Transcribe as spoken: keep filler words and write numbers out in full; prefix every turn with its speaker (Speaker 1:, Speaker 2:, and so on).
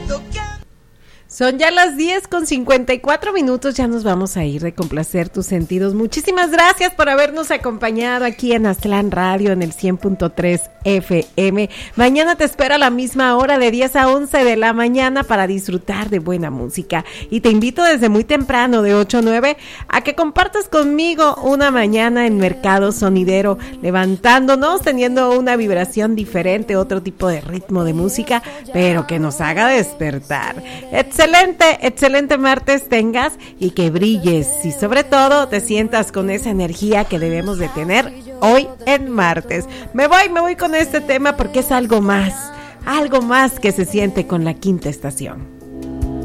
Speaker 1: Son ya las diez con cincuenta y cuatro minutos, ya nos vamos a ir de complacer tus sentidos. Muchísimas gracias por habernos acompañado aquí en Aztlán Radio en el cien punto tres F M. Mañana te espero a la misma hora de diez a once de la mañana para disfrutar de buena música. Y te invito desde muy temprano, de ocho a nueve, a que compartas conmigo una mañana en Mercado Sonidero, levantándonos, teniendo una vibración diferente, otro tipo de ritmo de música, pero que nos haga despertar. Excelente, excelente martes tengas y que brilles y sobre todo te sientas con esa energía que debemos de tener hoy en martes. Me voy, me voy con este tema porque es algo más, algo más que se siente con la quinta estación.